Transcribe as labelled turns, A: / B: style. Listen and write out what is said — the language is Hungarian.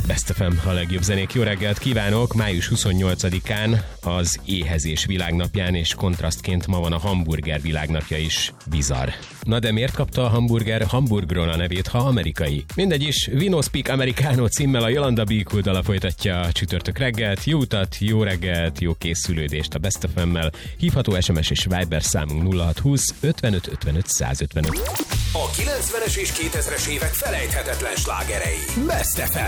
A: Best FM, a legjobb zenék. Jó reggelt kívánok! Május 28-án az éhezés világnapján, és kontrasztként ma van a hamburger világnapja is. Bizarr. Na de miért kapta a hamburger Hamburgron a nevét, ha amerikai? Mindegy is, We No Speak Americano címmel a Jolanda Be dala folytatja a csütörtök reggelt. Jó utat, jó reggelt, jó készülődést a Best FM-mel. Hívható SMS és Viber számunk 0620 55 55 155.
B: A 90-es és 2000-es évek felejthetetlen slágerei. Best FM.